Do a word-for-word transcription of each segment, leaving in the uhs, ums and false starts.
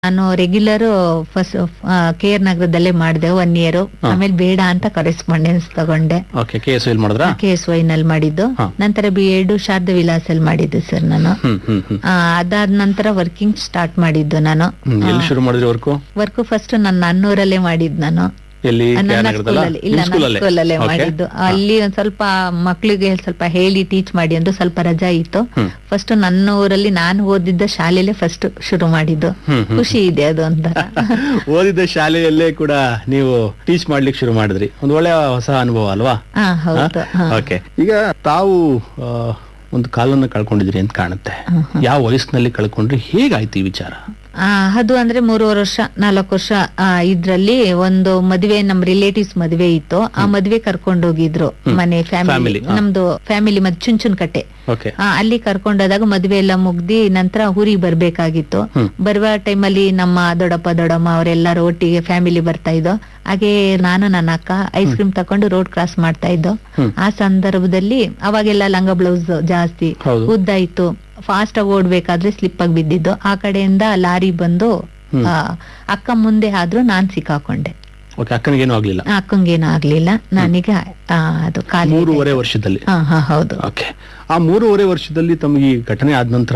ನಾನು regular first K R ನಗರದಲ್ಲೇ ಮಾಡಿದೆ one year. ಆಮೇಲೆ ಬೇಡ ಅಂತ ಕರೆಸ್ಪಾಂಡೆನ್ಸ್ ತಗೊಂಡೆ. ಓಕೆ, ಕೆ ಎಸ್ ಎಲ್ ಮಾಡಿದ್ರಾ? ಕೆ ಎಸ್ ವೈ ನಲ್ಲಿ ಮಾಡಿದ್ದು. ನಂತರ ಬಿ ಎಡ್ ಶಾರದಾ ವಿಲಾಸ್ ಅಲ್ಲಿ ಮಾಡಿದ್ದು ಸರ್ ನಾನು. ಆ, ಅದಾದ ನಂತರ ವರ್ಕಿಂಗ್ ಸ್ಟಾರ್ಟ್ ಮಾಡಿದ್ದು ನಾನು. ಎಲ್ಲಿ ಶುರು ಮಾಡಿದ್ರಿ ವರ್ಕು? ವರ್ಕ್ ಫಸ್ಟ್ ನನ್ನ ನನ್ನೂರಲ್ಲೇ ಮಾಡಿದ್ ನಾನು. ಎಲ್ಲಿ? ನನ್ನ ಸ್ಕೂಲಲ್ಲಿ ಇಲ್ಲ ನನ್ನ ಸ್ಕೂಲಲ್ಲೇ ಮಾಡಿದ್ದು. ಅಲ್ಲಿ ಒಂದ್ ಸ್ವಲ್ಪ ಮಕ್ಳಿಗೆ ಸ್ವಲ್ಪ ಹೇಳಿ ಟೀಚ್ ಮಾಡಿ ಅಂತ ಸ್ವಲ್ಪ ರಜಾ ಇತ್ತು. ಫಸ್ಟ್ ನನ್ನ ಊರಲ್ಲಿ ನಾನು ಓದಿದ್ದ ಶಾಲೆಯಲ್ಲೇ ಫಸ್ಟ್ ಶುರು ಮಾಡಿದ್ದು. ಖುಷಿ ಇದೆ ಅದು ಒಂಥರ. ಓದಿದ್ದ ಶಾಲೆಯಲ್ಲೇ ಕೂಡ ನೀವು ಟೀಚ್ ಮಾಡ್ಲಿಕ್ಕೆ ಶುರು ಮಾಡಿದ್ರಿ. ಒಂದು ಒಳ್ಳೆಯ ಹೊಸ ಅನುಭವ ಅಲ್ವಾ? ಹಾ ಹೌದು. ಓಕೆ, ಈಗ ತಾವು ಒಂದು ಕಾಲನ್ನ ಕಳ್ಕೊಂಡಿದ್ರಿ ಅಂತ ಕಾಣುತ್ತೆ. ಯಾವ ವಯಸ್ಸಿನಲ್ಲಿ ಕಳ್ಕೊಂಡ್ರಿ? ಹೇಗಾಯ್ತು ಈ ವಿಚಾರ? ಆ ಅದು ಅಂದ್ರೆ ಮೂರುವರೆ ವರ್ಷ ನಾಲ್ಕು ವರ್ಷ ಇದ್ರಲ್ಲಿ ಒಂದು ಮದುವೆ, ನಮ್ ರಿಲೇಟಿವ್ಸ್ ಮದುವೆ ಇತ್ತು. ಆ ಮದುವೆ ಕರ್ಕೊಂಡು ಹೋಗಿದ್ರು ಮನೆ ಫ್ಯಾಮಿಲಿ, ನಮ್ದು ಫ್ಯಾಮಿಲಿ ಮದ್ ಚುಂಚುನ್ ಕಟ್ಟೆ. ಅಲ್ಲಿ ಕರ್ಕೊಂಡೋದಾಗ ಮದುವೆ ಎಲ್ಲ ಮುಗ್ದಿ ನಂತರ ಊರಿಗೆ ಬರ್ಬೇಕಾಗಿತ್ತು. ಬರುವ ಟೈಮಲ್ಲಿ ನಮ್ಮ ದೊಡ್ಡಪ್ಪ ದೊಡ್ಡಮ್ಮ ಅವರೆಲ್ಲರೂ ಒಟ್ಟಿಗೆ ಫ್ಯಾಮಿಲಿ ಬರ್ತಾ ಇದ್ದೋ. ಹಾಗೆ ನಾನು ನನ್ನ ಅಕ್ಕ ಐಸ್ ಕ್ರೀಮ್ ತಕೊಂಡು ರೋಡ್ ಕ್ರಾಸ್ ಮಾಡ್ತಾ ಇದ್ದೋ. ಆ ಸಂದರ್ಭದಲ್ಲಿ ಅವಾಗೆಲ್ಲ ಲಂಗ ಬ್ಲೌಸ್ ಜಾಸ್ತಿ ಉದ್ದ ಇತ್ತು. ಫಾಸ್ಟ್ ಆಗಿ ಓಡ್ಬೇಕಾದ್ರೆ ಸ್ಲಿಪ್ ಆಗಿ ಬಿದ್ದಿದ್ದು. ಆ ಕಡೆಯಿಂದ ಲಾರಿ ಬಂದು ಅಕ್ಕ ಮುಂದೆ ಆದ್ರೂ ನಾನ್ ಸಿಕ್ಕಾಕೊಂಡೆ. ಅಕ್ಕನಿಗೇನು ಆಗ್ಲಿಲ್ಲ? ಅಕ್ಕಂಗೇನು ಆಗ್ಲಿಲ್ಲ. ನನಗೆ ಅದು ಕಾಲು ಮೂರುವರೆ ವರ್ಷದಲ್ಲಿ. ಹೌದು. ಓಕೆ, ಆ ಮೂರುವರೆ ವರ್ಷದಲ್ಲಿ ತಮಗೆ ಈ ಘಟನೆ ಆದ ನಂತರ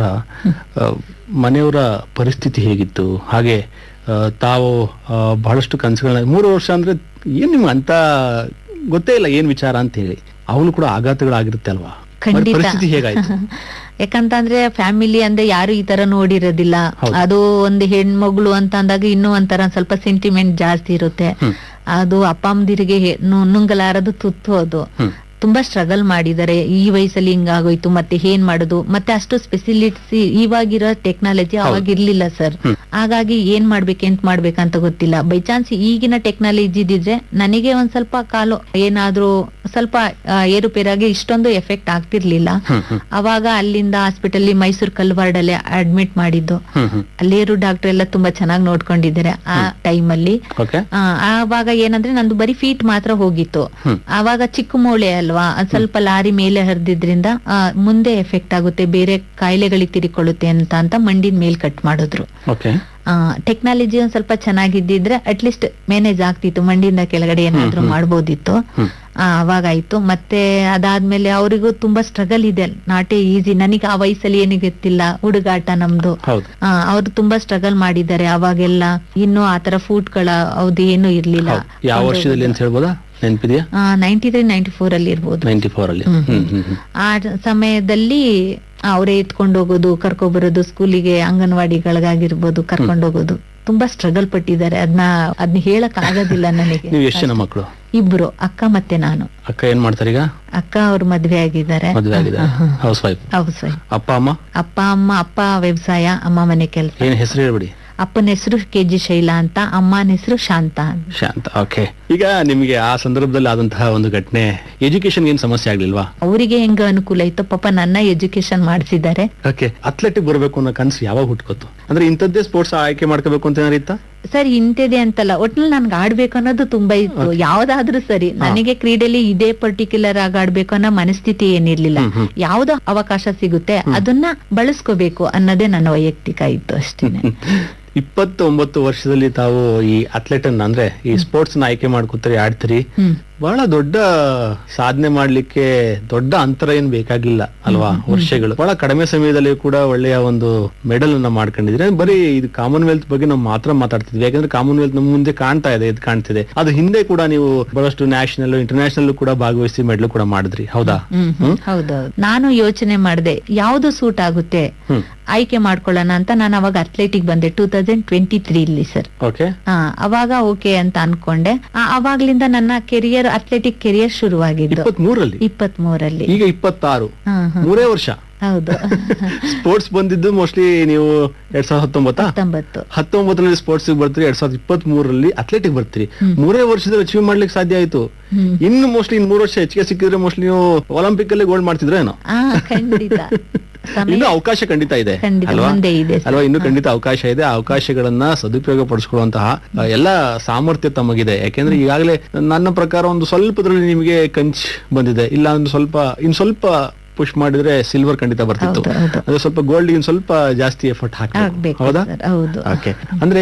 ಮನೆಯವರ ಪರಿಸ್ಥಿತಿ ಹೇಗಿತ್ತು? ಹಾಗೆ ತಾವು ಬಹಳಷ್ಟು ಕನಸುಗಳನ್ನ, ಮೂರು ವರ್ಷ ಅಂದ್ರೆ ಏನ್ ನಿಮ್ಗೆ ಅಂತ ಗೊತ್ತೇ ಇಲ್ಲ ಏನ್ ವಿಚಾರ ಅಂತ ಹೇಳಿ, ಅವನು ಕೂಡ ಆಘಾತಗಳಾಗಿರುತ್ತೆ ಅಲ್ವಾ? ಪರಿಸ್ಥಿತಿ ಹೇಗಾಯ್ತು? ಯಾಕಂತಂದ್ರೆ ಫ್ಯಾಮಿಲಿ ಅಂದ್ರೆ ಯಾರು ಈ ತರ ನೋಡಿರೋದಿಲ್ಲ. ಅದು ಒಂದು ಹೆಣ್ಮಗಳು ಅಂತ ಅಂದಾಗ ಇನ್ನೂ ಒಂಥರ ಸ್ವಲ್ಪ ಸೆಂಟಿಮೆಂಟ್ ಜಾಸ್ತಿ ಇರುತ್ತೆ. ಅದು ಅಪ್ಪ ಅಮ್ಮದಿರಿಗೆ ನುಂಗಲಾರದು ತುತ್ತು. ಅದು ತುಂಬಾ ಸ್ಟ್ರಗಲ್ ಮಾಡಿದ್ದಾರೆ. ಈ ವಯಸ್ಸಲ್ಲಿ ಹಿಂಗಾಗೋಯ್ತು, ಮತ್ತೆ ಏನ್ ಮಾಡುದು, ಮತ್ತೆ ಅಷ್ಟು ಸ್ಪೆಸಿಲಿಟಿ ಇವಾಗಿರೋ ಟೆಕ್ನಾಲಜಿ ಅವಾಗ ಇರ್ಲಿಲ್ಲ ಸರ್. ಹಾಗಾಗಿ ಏನ್ ಮಾಡ್ಬೇಕು ಎಂತ ಮಾಡ್ಬೇಕಂತ ಗೊತ್ತಿಲ್ಲ. ಬೈ ಚಾನ್ಸ್ ಈಗಿನ ಟೆಕ್ನಾಲಜಿ ಇದ್ದಿದ್ರೆ ನನಗೆ ಒಂದ್ ಸ್ವಲ್ಪ ಕಾಲು ಏನಾದ್ರೂ ಸ್ವಲ್ಪ ಏರುಪೇರಾಗಿ ಇಷ್ಟೊಂದು ಎಫೆಕ್ಟ್ ಆಗ್ತಿರ್ಲಿಲ್ಲ. ಅವಾಗ ಅಲ್ಲಿಂದ ಹಾಸ್ಪಿಟಲ್ ಮೈಸೂರು ಕಲ್ವಾರ್ಡ್ ಅಲ್ಲಿ ಅಡ್ಮಿಟ್ ಮಾಡಿದ್ದು. ಅಲ್ಲೇರು ಡಾಕ್ಟರ್ ಎಲ್ಲ ತುಂಬಾ ಚೆನ್ನಾಗಿ ನೋಡ್ಕೊಂಡಿದ್ದಾರೆ ಆ ಟೈಮ್ ಅಲ್ಲಿ. ಆವಾಗ ಏನಂದ್ರೆ ನಂದು ಬರೀ ಫೀಟ್ ಮಾತ್ರ ಹೋಗಿತ್ತು. ಆವಾಗ ಚಿಕ್ಕ ಮೂಳೆ ಅಲ್ವಾ, ಸ್ವಲ್ಪ ಲಾರಿ ಮೇಲೆ ಹರಿದಿದ್ರಿಂದ ಮುಂದೆ ಎಫೆಕ್ಟ್ ಆಗುತ್ತೆ, ಬೇರೆ ಕಾಯಿಲೆಗಳಿಗೆ ತಿರಿಕೊಳ್ಳುತ್ತೆ ಅಂತ ಅಂತ ಮಂಡಿನ ಮೇಲ್ ಕಟ್ ಮಾಡಿದ್ರು. ಟೆಕ್ನಾಲಜಿ ಒಂದ್ ಸ್ವಲ್ಪ ಚೆನ್ನಾಗಿದ್ದಿದ್ರೆ ಅಟ್ಲೀಸ್ಟ್ ಮ್ಯಾನೇಜ್ ಆಗ್ತಿತ್ತು. ಮಂಡಿಯಿಂದ ಕೆಳಗಡೆ ಏನಾದ್ರು ಮಾಡ್ಬೋದಿತ್ತು. ಅವಾಗಾಯ್ತು. ಮತ್ತೆ ಅದಾದ್ಮೇಲೆ ಅವರಿಗೂ ತುಂಬಾ ಸ್ಟ್ರಗಲ್ ಇದೆ, ನಾಟೇ ಈಸಿ. ನನಗೆ ಆ ವಯಸ್ಸಲ್ಲಿ ಏನು ಗೊತ್ತಿಲ್ಲ, ಹುಡುಗಾಟ ನಮ್ದು. ಅವ್ರು ತುಂಬಾ ಸ್ಟ್ರಗಲ್ ಮಾಡಿದ್ದಾರೆ ಅವಾಗೆಲ್ಲ. ಇನ್ನು ಆತರ ಫುಡ್ ಗಳ ಅವ್ದು ಏನು ಇರ್ಲಿಲ್ಲ. ಯಾವ ವರ್ಷದಲ್ಲಿ ಅಂತ ಹೇಳ್ಬೋದಾ? ನೆನಪಿದೆಯಾ? ನೈಂಟಿ ತ್ರೀ ನೈಂಟಿ ಫೋರ್ ಅಲ್ಲಿ ಇರ್ಬೋದು. ನೈಂಟಿ ಫೋರ್ ಅಲ್ಲಿ ಆ ಸಮಯದಲ್ಲಿ ಅವರೇ ಎತ್ಕೊಂಡು ಹೋಗೋದು, ಕರ್ಕೊ ಬರೋದು, ಸ್ಕೂಲಿಗೆ ಅಂಗನವಾಡಿಗಳಿಗಾಗಿರ್ಬೋದು ಕರ್ಕೊಂಡು ಹೋಗೋದು. ತುಂಬಾ ಸ್ಟ್ರಗಲ್ ಪಟ್ಟಿದ್ದಾರೆ. ಅದನ್ನ ಅದನ್ನ ಹೇಳಕ್ ಆಗೋದಿಲ್ಲ ನನಗೆ. ನೀವು ಎಷ್ಟು ಜನ ಮಕ್ಕಳು? ಇಬ್ರು, ಅಕ್ಕ ಮತ್ತೆ ನಾನು. ಅಕ್ಕ ಏನ್ ಮಾಡ್ತಾರೆ ಈಗ? ಅಕ್ಕ ಅವ್ರು ಮದ್ವೆ ಆಗಿದ್ದಾರೆ. ಮದ್ವೆ ಆಗಿದ್ದಾರೆ. House wife. House wife. ಅಪ್ಪ ಅಮ್ಮ? ಅಪ್ಪ ಅಮ್ಮ, ಅಪ್ಪ ವ್ಯವಸಾಯ, ಅಮ್ಮ ಮನೆ ಕೆಲಸ. ಏನ್ ಹೆಸರು ಹೇಳ್ಬಿಡಿ. ಅಪ್ಪನ ಹೆಸರು ಕೆ ಜಿ ಶೈಲಾ ಅಂತ, ಅಮ್ಮನ ಹೆಸರು ಶಾಂತ. ಶಾಂತ. ಓಕೆ, ಈಗ ನಿಮ್ಗೆ ಆ ಸಂದರ್ಭದಲ್ಲಿ ಆದಂತಹ ಒಂದು ಘಟನೆ, ಎಜುಕೇಶನ್ ಏನ್ ಸಮಸ್ಯೆ ಆಗ್ಲಿಲ್ವಾ? ಅವರಿಗೆ ಹೆಂಗ ಅನುಕೂಲ ಇತ್ತು ಪಾಪ, ನನ್ನ ಎಜುಕೇಶನ್ ಮಾಡಿಸಿದ್ದಾರೆ. ಓಕೆ, ಅಥ್ಲೆಟಿಕ್ ಬರಬೇಕು ಅನ್ನೋ ಕನಸು ಯಾವಾಗ ಹುಟ್ಕೋತು? ಅಂದ್ರೆ ಇಂಥದ್ದೇ ಸ್ಪೋರ್ಟ್ಸ್ ಆಯ್ಕೆ ಮಾಡ್ಕೋಬೇಕು ಅಂತ ಏನಾರ ಇತ್ತಾ? ಸರ್ ಇಂತಿದೆ ಅಂತಲ್ಲ, ಒಟ್ನಲ್ಲಿ ನನ್ಗೆ ಆಡ್ಬೇಕು ಅನ್ನೋದು ತುಂಬಾ ಇತ್ತು. ಯಾವ್ದಾದ್ರೂ ಸರಿ, ನನಗೆ ಕ್ರೀಡೆಯಲ್ಲಿ ಇದೇ ಪರ್ಟಿಕ್ಯುಲರ್ ಆಗಿ ಆಡ್ಬೇಕು ಅನ್ನೋ ಮನಸ್ಥಿತಿ ಏನಿರ್ಲಿಲ್ಲ. ಯಾವ್ದು ಅವಕಾಶ ಸಿಗುತ್ತೆ ಅದನ್ನ ಬಳಸ್ಕೋಬೇಕು ಅನ್ನೋದೇ ನನ್ನ ವೈಯಕ್ತಿಕ ಇತ್ತು ಅಷ್ಟೇನೆ. ಇಪ್ಪತ್ತೊಂಬತ್ತು ವರ್ಷದಲ್ಲಿ ತಾವು ಈ ಅಥ್ಲೆಟ್ ಅನ್ನ ಅಂದ್ರೆ ಈ ಸ್ಪೋರ್ಟ್ಸ್ ನ ಆಯ್ಕೆ ಮಾಡ್ಕೊತೀರಿ, ಆಡ್ತೀರಿ. ಬಹಳ ದೊಡ್ಡ ಸಾಧನೆ ಮಾಡ್ಲಿಕ್ಕೆ ದೊಡ್ಡ ಅಂತರ ಏನ್ ಬೇಕಾಗಿಲ್ಲ ಅಲ್ವಾ? ವರ್ಷಗಳು ಬಹಳ ಕಡಿಮೆ ಸಮಯದಲ್ಲಿ ಕೂಡ ಒಳ್ಳೆಯ ಒಂದು ಮೆಡಲ್ ಅನ್ನ ಮಾಡ್ಕೊಂಡಿದ್ರೆ. ಬರೀ ಇದು ಕಾಮನ್ವೆಲ್ತ್ ಬಗ್ಗೆ ನಾವು ಮಾತ್ರ ಮಾತಾಡ್ತಿದ್ವಿ, ಯಾಕಂದ್ರೆ ಕಾಮನ್ವೆಲ್ತ್ ನಮ್ಮ ಮುಂದೆ ಕಾಣ್ತಾ ಇದೆ, ಇದು ಕಾಣ್ತಿದೆ. ಅದು ಹಿಂದೆ ಕೂಡ ನೀವು ಬಹಳಷ್ಟು ನ್ಯಾಷನಲ್ ಇಂಟರ್ನ್ಯಾಷನಲ್ ಕೂಡ ಭಾಗವಹಿಸಿ ಮೆಡಲ್ ಕೂಡ ಮಾಡಿದ್ರಿ, ಹೌದಾ? ಹೌದೌದು. ನಾನು ಯೋಚನೆ ಮಾಡಿದೆ ಯಾವ್ದು ಸೂಟ್ ಆಗುತ್ತೆ ಆಯ್ಕೆ ಮಾಡ್ಕೊಳ್ಳೋಣ ಅಂತ. ನಾನು ಅವಾಗ ಅಥ್ಲೆಟಿಕ್ ಬಂದೆ ಟೂ ತೌಸಂಡ್ ಟ್ವೆಂಟಿ ತ್ರೀ ಇಲ್ಲಿ ಸರ್. ಅವಾಗ ಓಕೆ ಅಂತ ಅನ್ಕೊಂಡೆ. ಅವಾಗ್ಲಿಂದ ನನ್ನ ಕೆರಿಯರ್ ಅಥ್ಲೆಟಿಕ್ ಕೆರಿಯರ್ ಶುರುವಾಗಿದ್ದು ಇಪ್ಪತ್ಮೂರಲ್ಲಿ. ಇಪ್ಪತ್ಮೂರಲ್ಲಿ ಈಗ ಇಪ್ಪತ್ತಾರು, ಮೂರೇ ವರ್ಷ. ಹೌದು. ಸ್ಪೋರ್ಟ್ಸ್ ಬಂದಿದ್ದು ಮೋಸ್ಟ್ಲಿ ನೀವು ಎರಡ್ ಸಾವಿರದ ಹತ್ತೊಂಬತ್ತ ಹತ್ತೊಂಬತ್ತು ಹತ್ತೊಂಬತ್ತರಲ್ಲಿ ಸ್ಪೋರ್ಟ್ಸ್ ಬರ್ತೀರಿ, ಎರಡ್ ಸಾವಿರದ ಇಪ್ಪತ್ತ್ ಮೂರರಲ್ಲಿ ಅಥ್ಲೆಟಿಕ್ ಬರ್ತೀರಿ. ಮೂರೇ ವರ್ಷದಲ್ಲಿ ಅಚೀವ್ ಮಾಡ್ಲಿಕ್ಕೆ ಸಾಧ್ಯ ಆಯ್ತು. ಇನ್ನು ಮೋಸ್ಟ್ಲಿ ಇನ್ ಮೂರು ವರ್ಷ ಹೆಚ್ಚಿಗೆ ಸಿಕ್ಕಿದ್ರೆ ಮೋಸ್ಟ್ಲಿ ನೀವು ಒಲಿಂಪಿಕ್ ಅಲ್ಲಿ ಗೋಲ್ಡ್ ಮಾಡ್ತಿದ್ರೆ ಏನೋ. ಖಂಡಿತ ಇನ್ನು ಅವಕಾಶ ಖಂಡಿತ ಇದೆ ಅಲ್ವಾ? ಅಲ್ವಾ? ಇನ್ನು ಖಂಡಿತ ಅವಕಾಶ ಇದೆ. ಆ ಅವಕಾಶಗಳನ್ನ ಸದುಪಯೋಗ ಪಡಿಸ್ಕೊಳ್ಳುವಂತಹ ಎಲ್ಲ ಸಾಮರ್ಥ್ಯ ತಮಗಿದೆ. ಯಾಕೆಂದ್ರೆ ಈಗಾಗಲೇ ನನ್ನ ಪ್ರಕಾರ ಒಂದು ಸ್ವಲ್ಪದ್ರಲ್ಲಿ ನಿಮಗೆ ಕಂಚ್ ಬಂದಿದೆ. ಇಲ್ಲ ಒಂದು ಸ್ವಲ್ಪ ಇನ್ ಸ್ವಲ್ಪ ಪುಷ್ ಮಾಡಿದ್ರೆ ಸಿಲ್ವರ್ ಖಂಡಿತ ಬರ್ತಿತ್ತು. ಅದೇ ಸ್ವಲ್ಪ ಗೋಲ್ಡ್ ಇನ್ ಸ್ವಲ್ಪ ಜಾಸ್ತಿ ಎಫರ್ಟ್ ಹಾಕಬೇಕು, ಹೌದಾ? ಹೌದು. ಓಕೆ, ಅಂದ್ರೆ